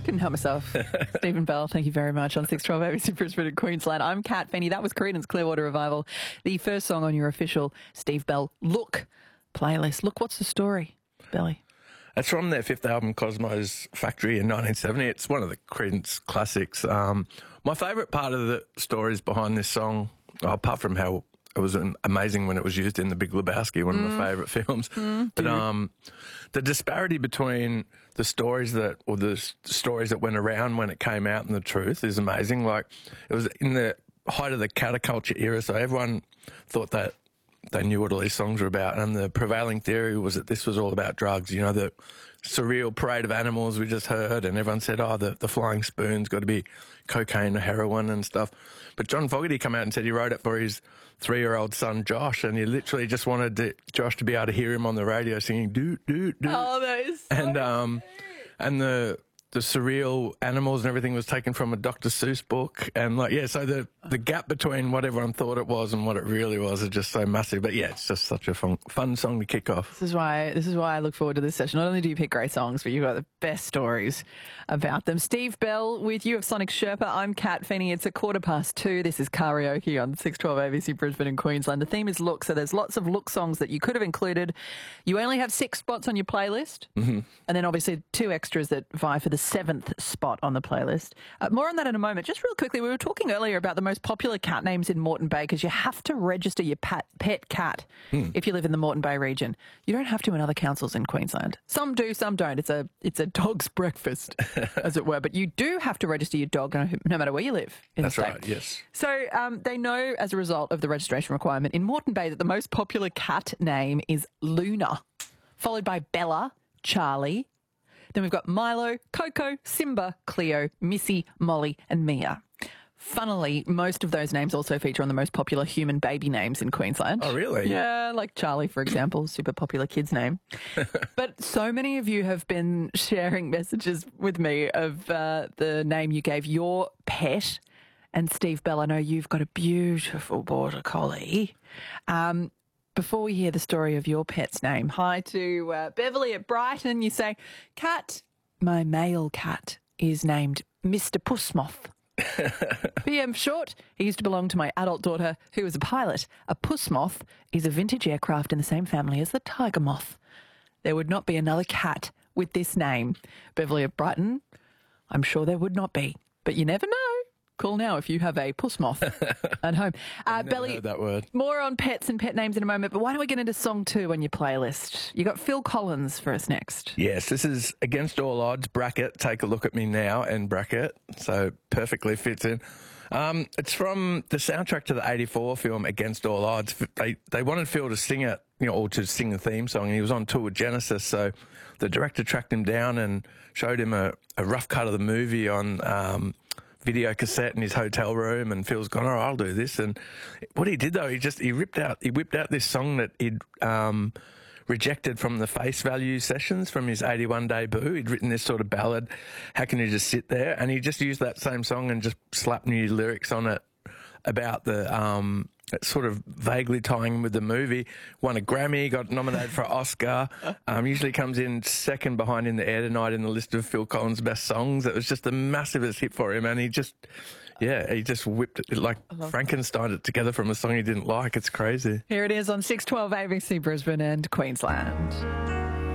Couldn't help myself. Stephen Bell, thank you very much on 612 ABC Brisbane and Queensland. I'm Kat Fenny. That was Creedence Clearwater Revival, the first song on your official Steve Bell Look playlist. Look, what's the story, Belly? It's from their fifth album, Cosmo's Factory, in 1970. It's one of the Creedence classics. My favourite part of the stories behind this song, apart from how it was amazing when it was used in The Big Lebowski, one of my favourite films. But the disparity between the stories that went around when it came out and the truth is amazing. Like, it was in the height of the counterculture era, so everyone thought that they knew what all these songs were about, and the prevailing theory was that this was all about drugs. You know, the surreal parade of animals we just heard, and everyone said, oh, the flying spoon's got to be cocaine or heroin and stuff. But John Fogerty came out and said he wrote it for his 3-year-old son, Josh, and he literally just wanted Josh to be able to hear him on the radio singing, doot, doot, doot. Oh, that is so and the surreal animals and everything was taken from a Dr. Seuss book. And so the gap between what everyone thought it was and what it really was is just so massive. But yeah, it's just such a fun song to kick off. This is why I look forward to this session. Not only do you pick great songs, but you've got the best stories about them. Steve Bell with you of Sonic Sherpa. I'm Kat Fenny. It's 2:15. This is Karaoke on 612 ABC Brisbane and Queensland. The theme is Look, so there's lots of Look songs that you could have included. You only have 6 spots on your playlist, and then obviously 2 extras that vie for the 7th spot on the playlist. More on that in a moment. Just real quickly, we were talking earlier about the most popular cat names in Moreton Bay because you have to register your pet cat if you live in the Moreton Bay region. You don't have to in other councils in Queensland. Some do, some don't. It's a dog's breakfast, as it were. But you do have to register your dog no matter where you live in the state. That's right, yes. So they know as a result of the registration requirement in Moreton Bay that the most popular cat name is Luna, followed by Bella, Charlie. Then we've got Milo, Coco, Simba, Cleo, Missy, Molly and Mia. Funnily, most of those names also feature on the most popular human baby names in Queensland. Oh, really? Yeah, like Charlie, for example, super popular kid's name. But so many of you have been sharing messages with me of the name you gave your pet. And Steve Bell, I know you've got a beautiful border collie. Before we hear the story of your pet's name, hi to Beverly at Brighton. You say, Cat, my male cat is named Mr. Pussmoth. PM short, he used to belong to my adult daughter, who is a pilot. A Pussmoth is a vintage aircraft in the same family as the Tiger Moth. There would not be another cat with this name. Beverly at Brighton, I'm sure there would not be, but you never know. Call now if you have a puss moth at home. Belly, heard that word. More on pets and pet names in a moment, but why don't we get into song 2 on your playlist? You got Phil Collins for us next. Yes, this is Against All Odds, bracket, Take a Look at Me Now, and bracket, so perfectly fits in. It's from the soundtrack to the 84 film Against All Odds. They wanted Phil to sing it, or to sing the theme song, and he was on tour with Genesis, so the director tracked him down and showed him a rough cut of the movie on video cassette in his hotel room, and Phil's gone, I'll do this. And what he did though, he whipped out this song that he'd rejected from the Face Value sessions from his 81 debut. He'd written this sort of ballad, How Can You Just Sit There? And he just used that same song and just slapped new lyrics on it about the sort of vaguely tying in with the movie. Won a Grammy, got nominated for an Oscar. Usually comes in second behind In the Air Tonight in the list of Phil Collins' best songs. It was just the massivest hit for him, and he just whipped it, like Frankenstein it together from a song he didn't like. It's crazy. Here it is on 612 ABC Brisbane and Queensland.